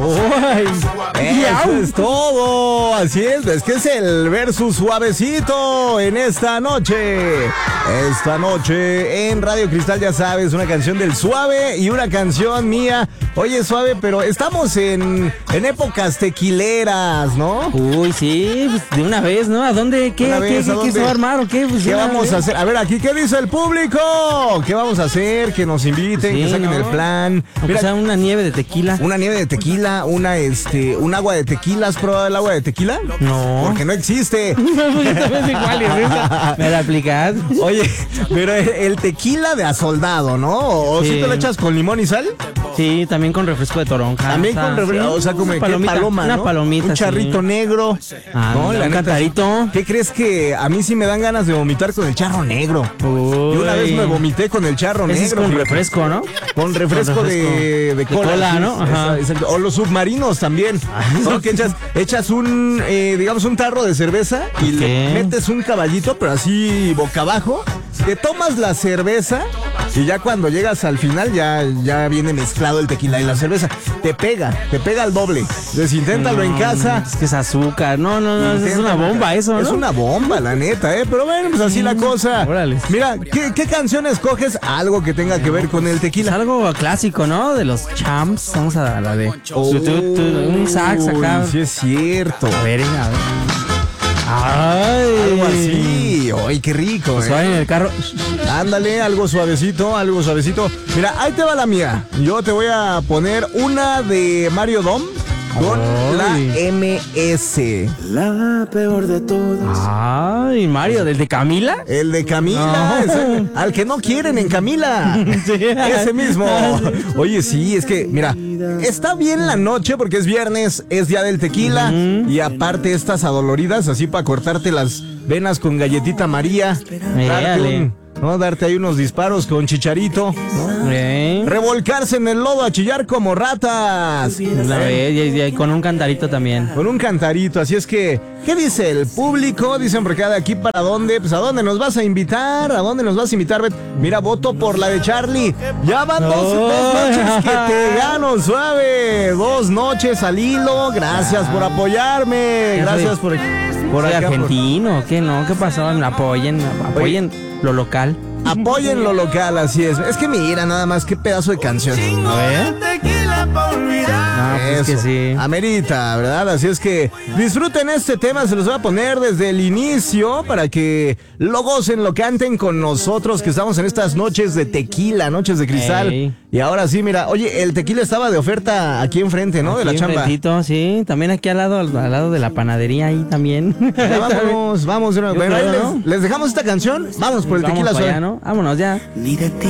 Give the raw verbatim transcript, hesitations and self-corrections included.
Uy, eso es todo. Así es, es que es el versus suavecito en esta noche. Esta noche en Radio Cristal, ya sabes, una canción del Suave y una canción mía. Oye, Suave, pero estamos en, en épocas tequileras, ¿no? Uy, sí, pues de una vez, ¿no? ¿A dónde? ¿Qué, Una ¿qué, vez, qué, ¿a qué dónde? se va a armar o qué? Pues ¿Qué de una vamos vez. a hacer? A ver, aquí, ¿qué dice el público? ¿Qué vamos a hacer? Que nos inviten, Sí, que saquen ¿no? el plan. Aunque Mira, sea una nieve de tequila. una nieve de tequila, una, este, un agua de tequila. ¿Has probado el agua de tequila? No. Porque no existe. Yo también sé cuál es esa. ¿Me la aplicas? Oye, pero el, el tequila de a soldado, ¿no? ¿O si Sí. te lo echas con limón y sal? Sí, también con refresco de toronja. También o sea, con refresco, sí, o sea, como una ¿qué? palomita, Paloma, una ¿no? palomita, Un charrito sí. negro. Ah, ¿no? mira, La un neta, cantarito. ¿qué crees que a mí sí me dan ganas de vomitar con el charro negro? Uy. Yo una vez me vomité con el charro Ese es negro. con fíjate. refresco, ¿no? Con refresco, Con de, de refresco. cola. De cola, sí, ¿no? Ajá. esa- esa- o los submarinos también. ¿No? Que echas, echas un, eh, digamos, un tarro de cerveza y le ¿Qué? metes un caballito, pero así boca abajo. Te tomas la cerveza y ya cuando llegas al final ya, ya viene mezclado el tequila y la cerveza. Te pega, te pega al doble. Entonces inténtalo en No, casa. Es que es azúcar. No, no, no, es Inténtalo una en bomba casa. eso, ¿no? Es una bomba, la neta, ¿eh? Pero bueno, pues así la cosa. Órale. Mira, ¿qué, ¿qué canción escoges? Algo que tenga que ver con el Es tequila. algo clásico, ¿no? De los champs. Vamos a la de... Oh, tu, tu, tu, un sax acá. Uy, sí es cierto. A ver, a ver. Ay. Algo así. Ay, qué rico, Pues eh. vayan en el carro. Ándale, algo suavecito, algo suavecito. Mira, ahí te va la mía. Yo te voy a poner una de Mario Dom con Ay. la M S. La peor de todas. Ay, Mario, ¿del de Camila? El de Camila, No. ese- al que no quieren en Camila. Sí. Ese mismo. Oye, sí, es que, mira, está bien la noche porque es viernes, es día del tequila. Y aparte estas adoloridas, así para cortarte las venas con galletita María. Darte, Éale. un- ¿no? Darte ahí unos disparos con chicharito. ¿no? ¿Eh? Revolcarse en el lodo a chillar como ratas. Una vez, y, y con un cantarito también. Con un cantarito, así es que, ¿qué dice el público? Dicen por acá de aquí para dónde, pues a dónde nos vas a invitar, a dónde nos vas a invitar, Bet? Mira, voto por la de Charlie. Ya van dos, No. dos noches que te gano, Suave. Dos noches al hilo, gracias por apoyarme, Ya gracias soy- por, por ¿Soy acá. por- argentino? ¿Qué no? ¿Qué pasó? Apoyen, apoyen lo local. Apoyen lo local, así es. Es que mira, nada más, qué pedazo de canción. A ver. Tequila pa' olvidar. Ah, pues que Eso. sí. Amerita, ¿verdad? Así es que disfruten este tema, se los voy a poner desde el inicio para que lo gocen, lo canten con nosotros, que estamos en estas noches de tequila, noches de cristal. Ey. Y ahora sí, mira, oye, el tequila estaba de oferta aquí enfrente, ¿no? de la Aquí chamba. enfrentito, sí. También aquí al lado, al lado de la panadería ahí también. Ya vámonos, vamos. de una- Yo Bueno, ahí creo, les, ¿no? les dejamos esta canción. Vamos por el Vamos tequila para suave. allá, ¿no? Vámonos ya. Ni de ti